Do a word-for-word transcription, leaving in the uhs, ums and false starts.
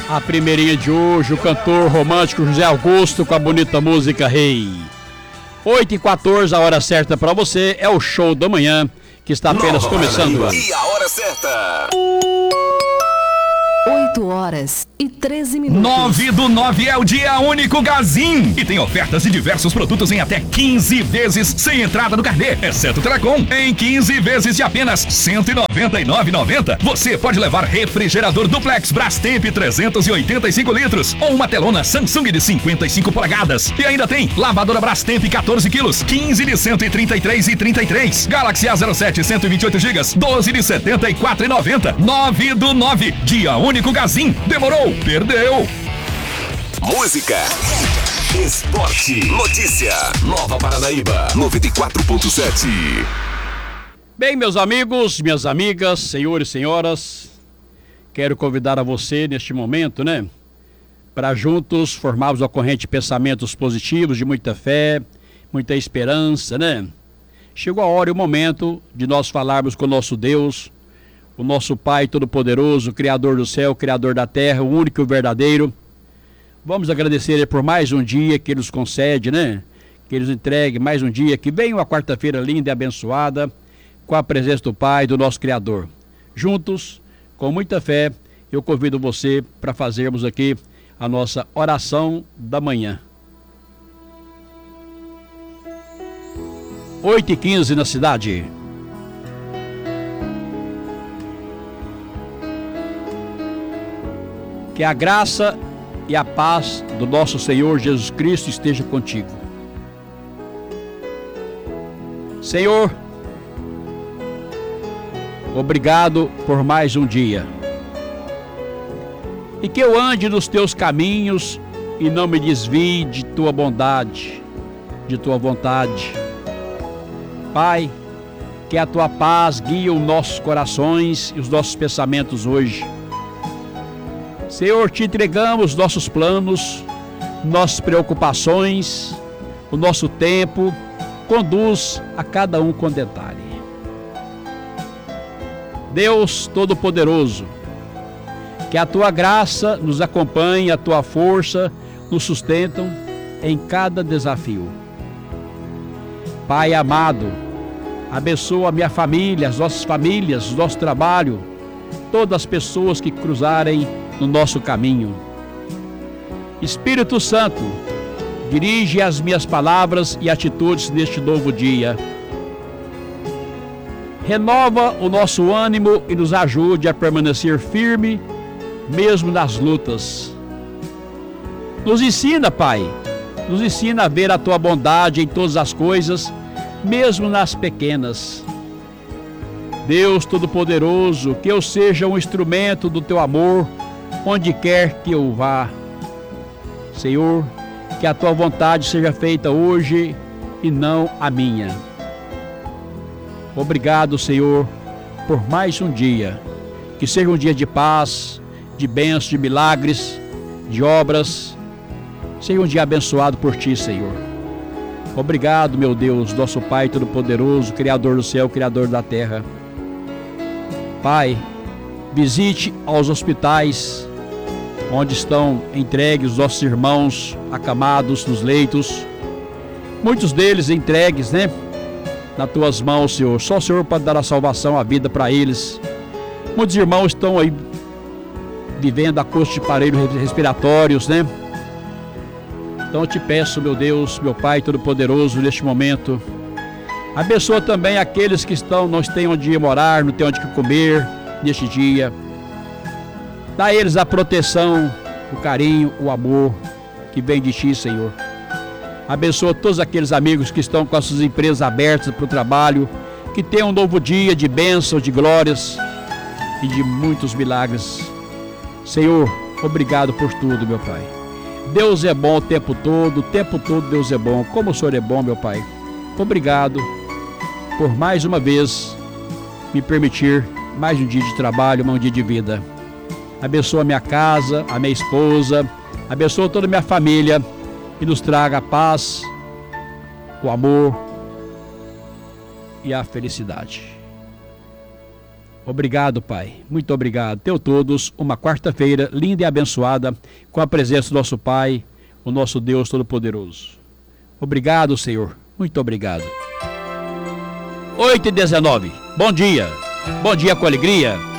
A primeirinha de hoje, o cantor romântico José Augusto com a bonita música Rei. oito e quatorze, a hora certa para você, é o show da manhã que está apenas Nova começando. Paraíba. E a hora certa. oito horas e treze minutos. nove do nove é o dia único Gazin. E tem ofertas de diversos produtos em até quinze vezes sem entrada no carnê, exceto o Telecom. Em quinze vezes de apenas cento e noventa e nove reais e noventa centavos. Você pode levar refrigerador Duplex Brastemp trezentos e oitenta e cinco litros ou uma telona Samsung de cinquenta e cinco polegadas. E ainda tem lavadora Brastemp quatorze quilos, quinze de cento e trinta e três reais e trinta e três centavos. Galaxy A zero sete cento e vinte e oito gigas, doze de setenta e quatro reais e noventa centavos. nove do nove, dia único Gazin. Demorou? Perdeu! Música, esporte, notícia. Nova Paranaíba, noventa e quatro ponto sete. Bem, meus amigos, minhas amigas, senhores e senhoras, quero convidar a você neste momento, né? Para juntos formarmos a corrente de pensamentos positivos, de muita fé, muita esperança, né? Chegou a hora e o momento de nós falarmos com o nosso Deus, o nosso Pai Todo-Poderoso, Criador do céu, Criador da terra, o único e o verdadeiro. Vamos agradecer Ele por mais um dia que Ele nos concede, né? Que Ele nos entregue mais um dia, que venha uma quarta-feira linda e abençoada, com a presença do Pai, do nosso Criador. Juntos, com muita fé, eu convido você para fazermos aqui a nossa oração da manhã. oito e quinze na cidade. Que a graça e a paz do nosso Senhor Jesus Cristo esteja contigo. Senhor, obrigado por mais um dia. E que eu ande nos teus caminhos e não me desvie de tua bondade, de tua vontade. Pai, que a tua paz guie os nossos corações e os nossos pensamentos hoje. Senhor, te entregamos nossos planos, nossas preocupações, o nosso tempo, conduz a cada um com detalhe. Deus Todo-Poderoso, que a tua graça nos acompanhe, a tua força nos sustentam em cada desafio. Pai amado, abençoa a minha família, as nossas famílias, o nosso trabalho, todas as pessoas que cruzarem no nosso caminho. Espírito Santo, dirige as minhas palavras e atitudes neste novo dia. Renova o nosso ânimo e nos ajude a permanecer firme, mesmo nas lutas. Nos ensina, Pai, nos ensina a ver a tua bondade em todas as coisas, mesmo nas pequenas. Deus Todo-Poderoso, que eu seja um instrumento do teu amor, onde quer que eu vá. Senhor, que a tua vontade seja feita hoje e não a minha. Obrigado, Senhor, por mais um dia. Que seja um dia de paz, de bênçãos, de milagres, de obras. Seja um dia abençoado por ti, Senhor. Obrigado, meu Deus, nosso Pai Todo-Poderoso, Criador do céu, Criador da terra. Pai, visite aos hospitais onde estão entregues os nossos irmãos acamados nos leitos. Muitos deles entregues, né? Nas tuas mãos, Senhor. Só o Senhor pode dar a salvação, a vida para eles. Muitos irmãos estão aí vivendo a custo de aparelhos respiratórios, né? Então eu te peço, meu Deus, meu Pai Todo-Poderoso, neste momento, abençoa também aqueles que estão, não têm onde morar, não têm onde comer neste dia. Dá a eles a proteção, o carinho, o amor que vem de ti, Senhor. Abençoa todos aqueles amigos que estão com as suas empresas abertas para o trabalho, que tenham um novo dia de bênçãos, de glórias e de muitos milagres. Senhor, obrigado por tudo, meu Pai. Deus é bom o tempo todo, o tempo todo Deus é bom. Como o Senhor é bom, meu Pai. Obrigado por mais uma vez me permitir mais um dia de trabalho, mais um dia de vida. Abençoa a minha casa, a minha esposa, abençoa toda a minha família e nos traga a paz, o amor e a felicidade. Obrigado, Pai. Muito obrigado. Tenham todos uma quarta-feira linda e abençoada com a presença do nosso Pai, o nosso Deus Todo-Poderoso. Obrigado, Senhor. Muito obrigado. oito e dezenove. Bom dia. Bom dia com alegria.